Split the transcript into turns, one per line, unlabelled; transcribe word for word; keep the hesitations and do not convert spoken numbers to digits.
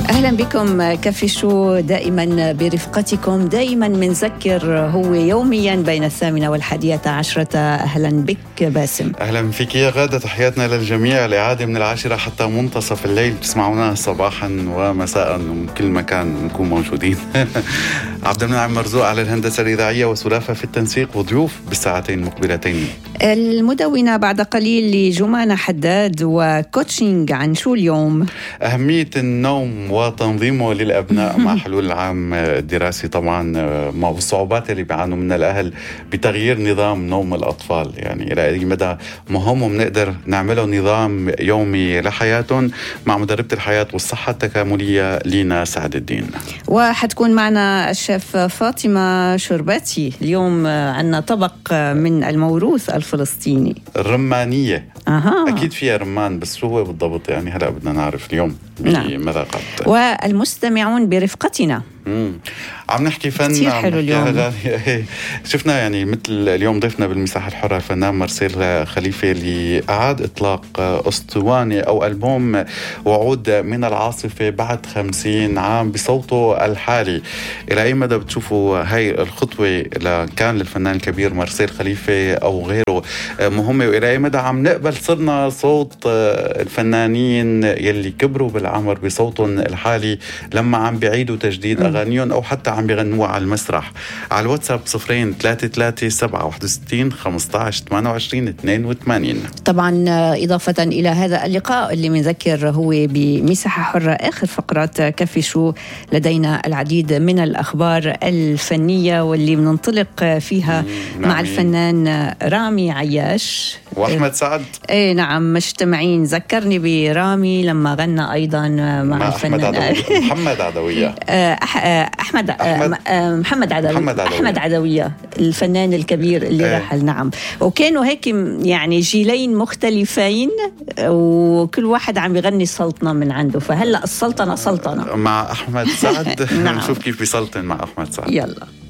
أهلا بكم. كافي شو دائما برفقتكم. دائما منذكر هو يوميا بين الثامنة والحادية عشرة. أهلا بك باسم.
أهلا فيك يا غادة. تحياتنا للجميع. الإعادة من العاشرة حتى منتصف الليل تسمعونا صباحا ومساء ومن كل مكان نكون موجودين. عبد المنعم مرزوق على الهندسة الإذاعية وسلافة في التنسيق وضيوف بالساعتين المقبلتين.
المدونة بعد قليل لجمانة حداد وكوتشينج عن شو اليوم؟
أهمية النوم وتنظيمه للأبناء مع حلول العام الدراسي طبعا، والصعوبات اللي بيعانوا منها الأهل بتغيير نظام نوم الأطفال، يعني إلى أي مدى مهم بنقدر نعمله نظام يومي لحياتهم مع مدربة الحياة والصحة التكاملية لينا سعد الدين.
وحتكون معنا الشيف فاطمة شرباتي. اليوم عنا طبق من الموروث الفلسطيني،
الرمانية.
أها.
أكيد فيها رمان، بس شو هو بالضبط يعني هلأ بدنا نعرف اليوم بمذاقات.
والمستمعون برفقتنا.
مم. عم نحكي فن.
كتير حلو اليوم.
شفنا يعني مثل اليوم ضيفنا بالمساحة الحرة الفنان مارسيل خليفة اللي أعاد إطلاق أسطوانة أو ألبوم وعود من العاصفة بعد خمسين عام بصوته الحالي. إلى أي مدى بتشوفوا هاي الخطوة كان للفنان الكبير مارسيل خليفة أو غيره مهمة، وإلى أي مدى عم نقبل صرنا صوت الفنانين يلي كبروا بالعمر بصوتهم الحالي لما عم بيعيدوا تجديد أغانيهم أو حتى عم بيغنوها على المسرح؟ على الواتساب صفرين ثلاثة ثلاثة سبعة واحد وستين خمسة عشر ثمانية وعشرين اثنين وثمانين.
طبعا إضافة إلى هذا اللقاء اللي منذكر هو بمساحة حرة آخر فقرات كافي شو، لدينا العديد من الأخبار الفنية واللي بننطلق فيها مع نعم. الفنان رامي عياش
وأحمد سعد.
ايه نعم، مجتمعين. ذكرني برامي لما غنى أيضا مع, مع الفنان
عدوية. محمد عدوية.
أح أحمد, أحمد محمد عدوية.
محمد عدوية.
أحمد عدوية الفنان الكبير اللي ايه. رحل. نعم. وكانوا هيك يعني جيلين مختلفين وكل واحد عم يغني السلطنة من عنده، فهلأ السلطنة سلطنة
مع أحمد سعد.
نعم.
نشوف كيف بيسلطن مع أحمد سعد.
يلا.